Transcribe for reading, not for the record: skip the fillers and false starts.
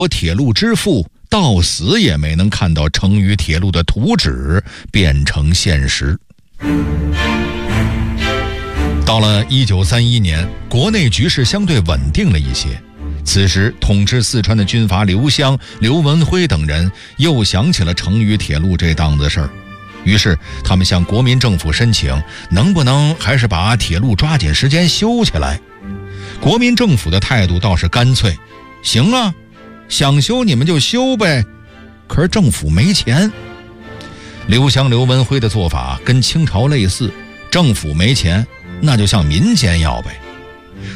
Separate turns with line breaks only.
铁路之父到死也没能看到成渝铁路的图纸变成现实。到了1931年，国内局势相对稳定了一些，此时统治四川的军阀刘湘、刘文辉等人又想起了成渝铁路这档子事儿，于是他们向国民政府申请，能不能还是把铁路抓紧时间修起来。国民政府的态度倒是干脆，行啊，想修你们就修呗，可是政府没钱。刘湘、刘文辉的做法跟清朝类似，政府没钱，那就向民间要呗。